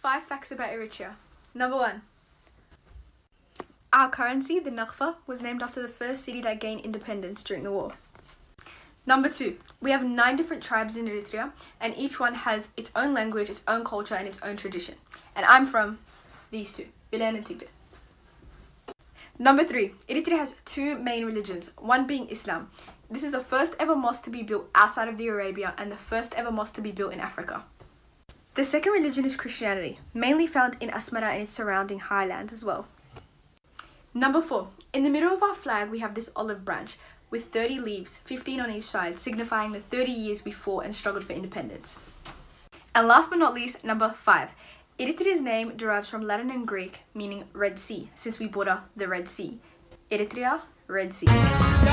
5 facts about Eritrea. Number 1. Our currency, the Nakfa, was named after the first city that gained independence during the war. Number 2. We have 9 different tribes in Eritrea, and each one has its own language, its own culture, and its own tradition. And I'm from these two, Bilen and Tigray. Number 3. Eritrea has 2 main religions, one being Islam. This is the first ever mosque to be built outside of Arabia and the first ever mosque to be built in Africa. The second religion is Christianity, mainly found in Asmara and its surrounding highlands as well. Number 4. In the middle of our flag we have this olive branch with 30 leaves, 15 on each side, signifying the 30 years we fought and struggled for independence. And last but not least, number 5. Eritrea's name derives from Latin and Greek, meaning Red Sea, since we border the Red Sea. Eritrea, Red Sea.